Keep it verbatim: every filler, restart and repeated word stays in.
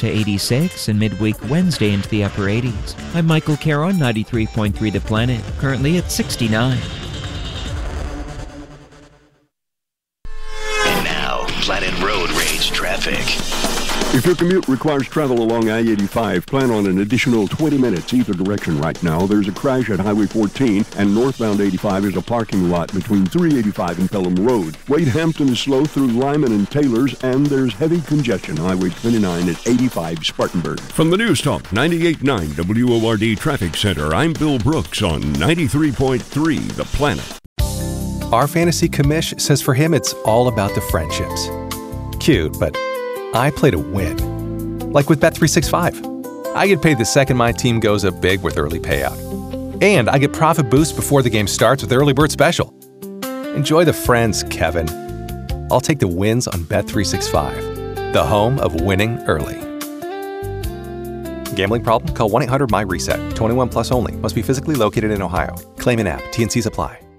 to eighty-six, and midweek Wednesday into the upper eighties. I'm Michael Carroll on ninety-three point three The Planet, currently at sixty-nine. And now, Planet Road Rage traffic. If your commute requires travel along I eighty-five, plan on an additional twenty minutes either direction right now. There's a crash at Highway fourteen, and northbound eighty-five is a parking lot between three eighty-five and Pelham Road. Wade Hampton is slow through Lyman and Taylor's, and there's heavy congestion Highway twenty-nine at eighty-five Spartanburg. From the News Talk ninety-eight point nine W O R D Traffic Center, I'm Bill Brooks on ninety-three point three The Planet. Our fantasy commish says for him it's all about the friendships. Cute, but I play to win. Like with Bet three sixty-five. I get paid the second my team goes up big with early payout. And I get profit boost before the game starts with Early Bird Special. Enjoy the friends, Kevin. I'll take the wins on Bet three sixty-five, the home of winning early. Gambling problem? Call one eight hundred M Y RESET. twenty-one plus only. Must be physically located in Ohio. Claim in app. T and Cs apply.